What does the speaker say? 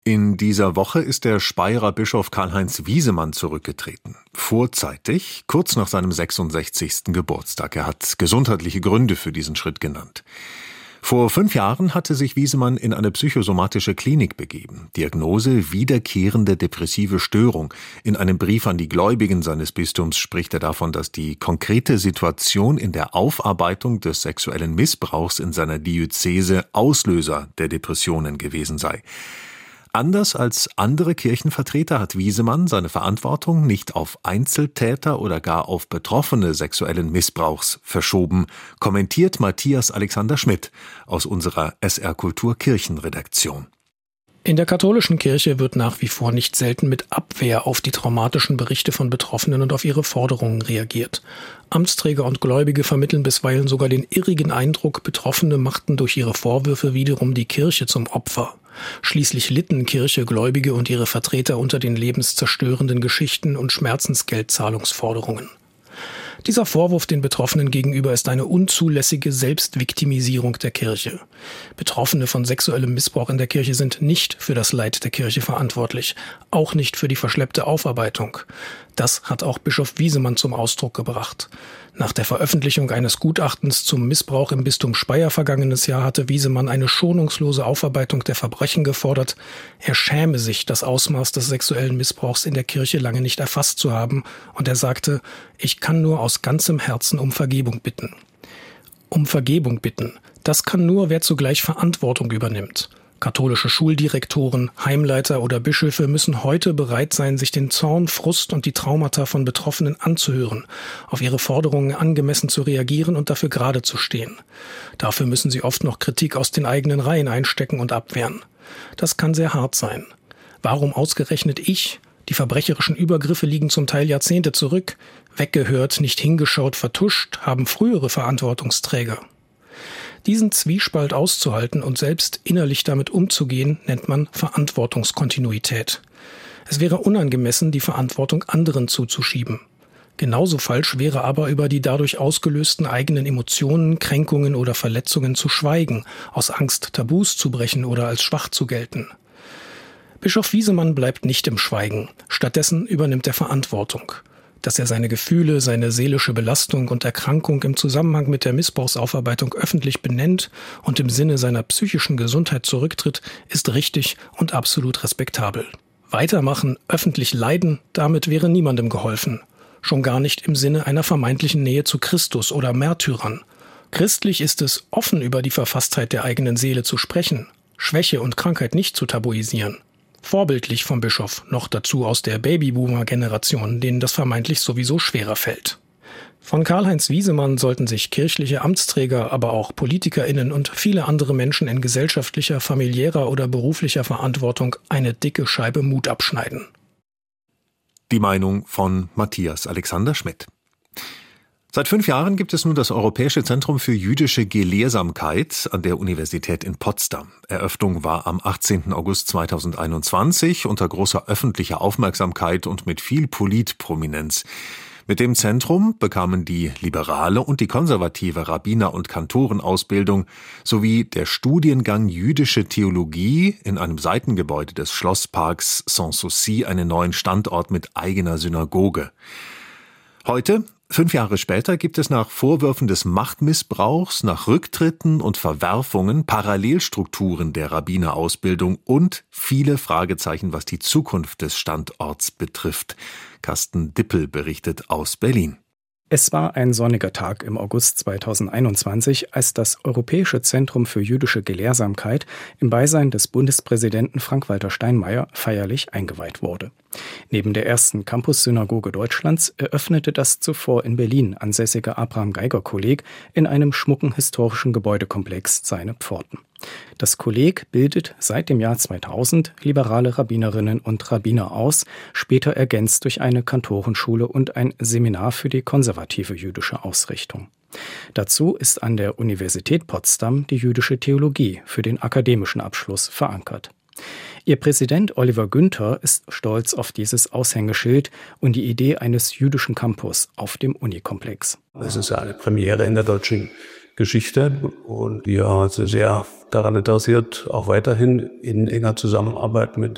In dieser Woche ist der Speyerer Bischof Karl-Heinz Wiesemann zurückgetreten. Vorzeitig, kurz nach seinem 66. Geburtstag. Er hat gesundheitliche Gründe für diesen Schritt genannt. Vor 5 Jahren hatte sich Wiesemann in eine psychosomatische Klinik begeben. Diagnose: wiederkehrende depressive Störung. In einem Brief an die Gläubigen seines Bistums spricht er davon, dass die konkrete Situation in der Aufarbeitung des sexuellen Missbrauchs in seiner Diözese Auslöser der Depressionen gewesen sei. Anders als andere Kirchenvertreter hat Wiesemann seine Verantwortung nicht auf Einzeltäter oder gar auf Betroffene sexuellen Missbrauchs verschoben, kommentiert Matthias Alexander Schmidt aus unserer SR Kultur Kirchenredaktion. In der katholischen Kirche wird nach wie vor nicht selten mit Abwehr auf die traumatischen Berichte von Betroffenen und auf ihre Forderungen reagiert. Amtsträger und Gläubige vermitteln bisweilen sogar den irrigen Eindruck, Betroffene machten durch ihre Vorwürfe wiederum die Kirche zum Opfer. Schließlich litten Kirche, Gläubige und ihre Vertreter unter den lebenszerstörenden Geschichten und Schmerzensgeldzahlungsforderungen. Dieser Vorwurf den Betroffenen gegenüber ist eine unzulässige Selbstviktimisierung der Kirche. Betroffene von sexuellem Missbrauch in der Kirche sind nicht für das Leid der Kirche verantwortlich, auch nicht für die verschleppte Aufarbeitung. Das hat auch Bischof Wiesemann zum Ausdruck gebracht. Nach der Veröffentlichung eines Gutachtens zum Missbrauch im Bistum Speyer vergangenes Jahr hatte Wiesemann eine schonungslose Aufarbeitung der Verbrechen gefordert. Er schäme sich, das Ausmaß des sexuellen Missbrauchs in der Kirche lange nicht erfasst zu haben, und er sagte: Ich kann nur aus ganzem Herzen um Vergebung bitten. Um Vergebung bitten, das kann nur, wer zugleich Verantwortung übernimmt. Katholische Schuldirektoren, Heimleiter oder Bischöfe müssen heute bereit sein, sich den Zorn, Frust und die Traumata von Betroffenen anzuhören, auf ihre Forderungen angemessen zu reagieren und dafür gerade zu stehen. Dafür müssen sie oft noch Kritik aus den eigenen Reihen einstecken und abwehren. Das kann sehr hart sein. Warum ausgerechnet ich? Die verbrecherischen Übergriffe liegen zum Teil Jahrzehnte zurück. Weggehört, nicht hingeschaut, vertuscht haben frühere Verantwortungsträger. Diesen Zwiespalt auszuhalten und selbst innerlich damit umzugehen, nennt man Verantwortungskontinuität. Es wäre unangemessen, die Verantwortung anderen zuzuschieben. Genauso falsch wäre aber, über die dadurch ausgelösten eigenen Emotionen, Kränkungen oder Verletzungen zu schweigen, aus Angst Tabus zu brechen oder als schwach zu gelten. Bischof Wiesemann bleibt nicht im Schweigen. Stattdessen übernimmt er Verantwortung. Dass er seine Gefühle, seine seelische Belastung und Erkrankung im Zusammenhang mit der Missbrauchsaufarbeitung öffentlich benennt und im Sinne seiner psychischen Gesundheit zurücktritt, ist richtig und absolut respektabel. Weitermachen, öffentlich leiden, damit wäre niemandem geholfen. Schon gar nicht im Sinne einer vermeintlichen Nähe zu Christus oder Märtyrern. Christlich ist es, offen über die Verfasstheit der eigenen Seele zu sprechen, Schwäche und Krankheit nicht zu tabuisieren. Vorbildlich vom Bischof, noch dazu aus der Babyboomer-Generation, denen das vermeintlich sowieso schwerer fällt. Von Karl-Heinz Wiesemann sollten sich kirchliche Amtsträger, aber auch PolitikerInnen und viele andere Menschen in gesellschaftlicher, familiärer oder beruflicher Verantwortung eine dicke Scheibe Mut abschneiden. Die Meinung von Matthias Alexander Schmidt. Seit 5 Jahren gibt es nun das Europäische Zentrum für jüdische Gelehrsamkeit an der Universität in Potsdam. Eröffnung war am 18. August 2021 unter großer öffentlicher Aufmerksamkeit und mit viel Politprominenz. Mit dem Zentrum bekamen die liberale und die konservative Rabbiner- und Kantorenausbildung sowie der Studiengang Jüdische Theologie in einem Seitengebäude des Schlossparks Sanssouci einen neuen Standort mit eigener Synagoge. Heute, 5 Jahre später, gibt es nach Vorwürfen des Machtmissbrauchs, nach Rücktritten und Verwerfungen Parallelstrukturen der Rabbinerausbildung und viele Fragezeichen, was die Zukunft des Standorts betrifft. Carsten Dippel berichtet aus Berlin. Es war ein sonniger Tag im August 2021, als das Europäische Zentrum für jüdische Gelehrsamkeit im Beisein des Bundespräsidenten Frank-Walter Steinmeier feierlich eingeweiht wurde. Neben der ersten Campus-Synagoge Deutschlands eröffnete das zuvor in Berlin ansässige Abraham-Geiger-Kolleg in einem schmucken historischen Gebäudekomplex seine Pforten. Das Kolleg bildet seit dem Jahr 2000 liberale Rabbinerinnen und Rabbiner aus, später ergänzt durch eine Kantorenschule und ein Seminar für die konservative jüdische Ausrichtung. Dazu ist an der Universität Potsdam die jüdische Theologie für den akademischen Abschluss verankert. Ihr Präsident Oliver Günther ist stolz auf dieses Aushängeschild und die Idee eines jüdischen Campus auf dem Unikomplex. Es ist eine Premiere in der deutschen Geschichte und wir sind sehr daran interessiert, auch weiterhin in enger Zusammenarbeit mit